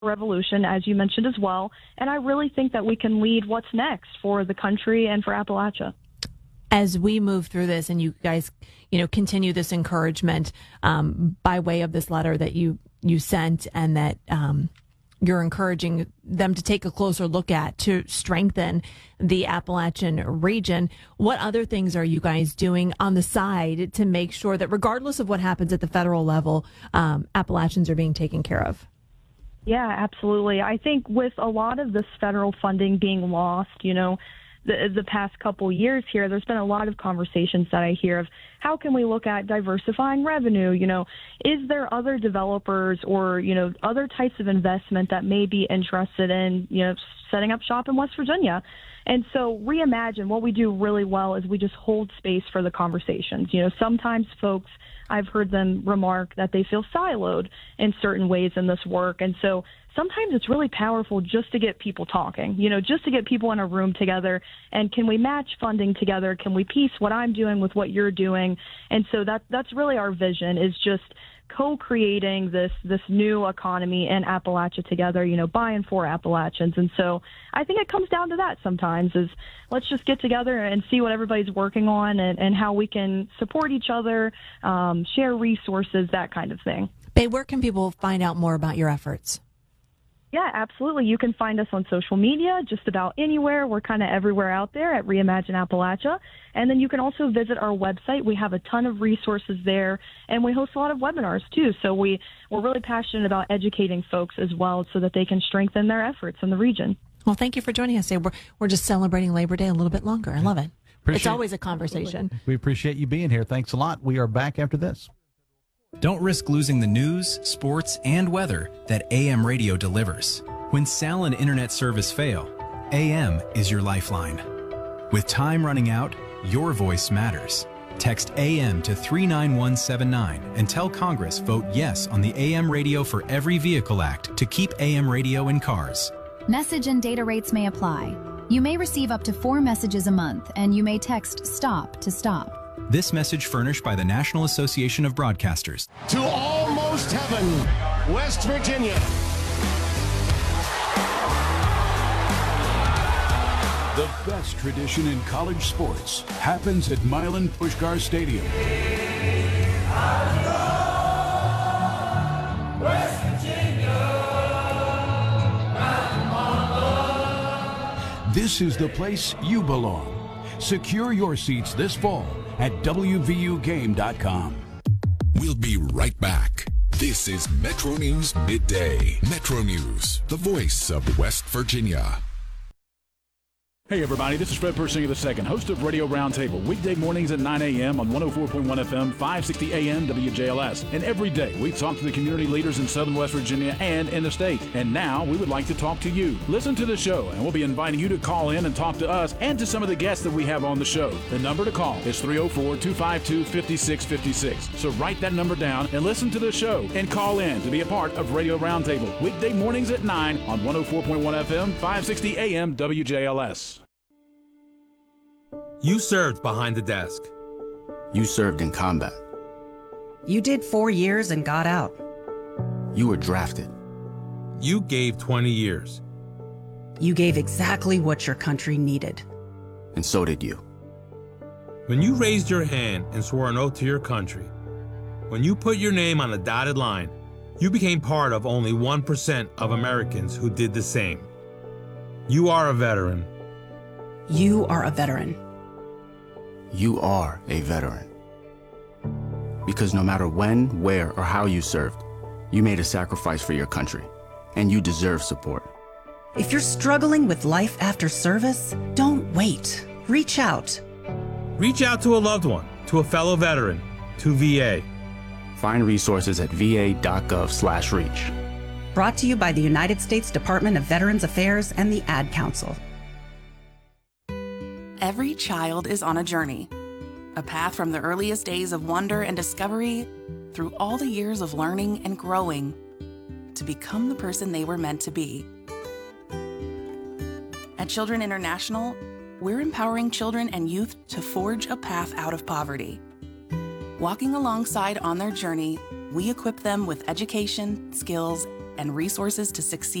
revolution, as you mentioned as well. And I really think that we can lead what's next for the country and for Appalachia. As we move through this and you guys, continue this encouragement by way of this letter that you sent and that you're encouraging them to take a closer look at to strengthen the Appalachian region, what other things are you guys doing on the side to make sure that regardless of what happens at the federal level, Appalachians are being taken care of? Yeah, absolutely. I think with a lot of this federal funding being lost, the past couple years here, there's been a lot of conversations that I hear of how can we look at diversifying revenue? Is there other developers or, other types of investment that may be interested in, setting up shop in West Virginia? And so Reimagine, what we do really well is we just hold space for the conversations. Sometimes folks, I've heard them remark that they feel siloed in certain ways in this work. And so sometimes it's really powerful just to get people talking, just to get people in a room together. And can we match funding together? Can we piece what I'm doing with what you're doing? And so that's really our vision, is just co-creating this new economy in Appalachia together, by and for Appalachians. And so I think it comes down to that sometimes, is let's just get together and see what everybody's working on and how we can support each other, share resources, that kind of thing. Bae, where can people find out more about your efforts? Yeah, absolutely. You can find us on social media, just about anywhere. We're kind of everywhere out there at Reimagine Appalachia. And then you can also visit our website. We have a ton of resources there, and we host a lot of webinars too. So we're really passionate about educating folks as well so that they can strengthen their efforts in the region. Well, thank you for joining us today. We're just celebrating Labor Day a little bit longer. I love it. It's always a conversation. We appreciate you being here. Thanks a lot. We are back after this. Don't risk losing the news, sports, and weather that AM radio delivers. When cell and internet service fail, AM is your lifeline. With time running out, your voice matters. Text AM to 39179 and tell Congress vote yes on the AM Radio for Every Vehicle Act to keep AM radio in cars. Message and data rates may apply. You may receive up to 4 messages a month, and you may text STOP to stop. This message furnished by the National Association of Broadcasters. To almost heaven, West Virginia. The best tradition in college sports happens at Milan Puskar Stadium. West Virginia. This is the place you belong. Secure your seats this fall at WVUGame.com. We'll be right back. This is Metro News Midday. Metro News, the voice of West Virginia. Hey everybody, this is Fred Persinger II, host of Radio Roundtable, weekday mornings at 9 a.m. on 104.1 FM, 560 AM WJLS. And every day we talk to the community leaders in Southern West Virginia and in the state. And now we would like to talk to you. Listen to the show, and we'll be inviting you to call in and talk to us and to some of the guests that we have on the show. The number to call is 304-252-5656. So write that number down and listen to the show and call in to be a part of Radio Roundtable, weekday mornings at 9 on 104.1 FM, 560 AM WJLS. You served behind the desk. You served in combat. You did 4 years and got out. You were drafted. You gave 20 years. You gave exactly what your country needed. And so did you. When you raised your hand and swore an oath to your country, when you put your name on a dotted line, you became part of only 1% of Americans who did the same. You are a veteran. You are a veteran. You are a veteran. Because no matter when, where, or how you served, you made a sacrifice for your country, and you deserve support. If you're struggling with life after service, don't wait. Reach out. Reach out to a loved one, to a fellow veteran, to VA. Find resources at va.gov/reach. Brought to you by the United States Department of Veterans Affairs and the Ad Council. Every child is on a journey, a path from the earliest days of wonder and discovery through all the years of learning and growing to become the person they were meant to be. At Children International, we're empowering children and youth to forge a path out of poverty. Walking alongside on their journey, we equip them with education, skills, and resources to succeed.